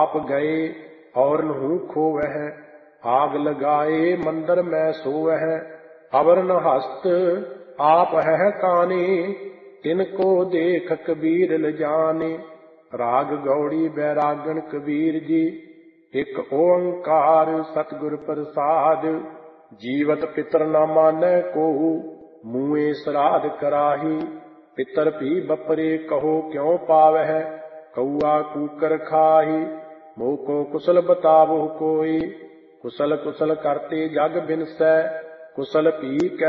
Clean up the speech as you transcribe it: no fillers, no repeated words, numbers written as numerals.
आप गए और नहु खोवह, आग लगाए मंदिर में सोवह। अवर न हस्त आप है काने, तिनको देख कबीर लजाने। राग गौड़ी बैरागन कबीर जी, एक ओंकार सतगुर प्रसाद। जीवत पितर न मानै कोहु, मुए श्राद्ध कराही। पितर भी बपरे कहो क्यों पावह, कौआ कूकर खाही। मोको कुशल बतावो कोई, कुशल कुशल करते जग बिनसै। कुशल पी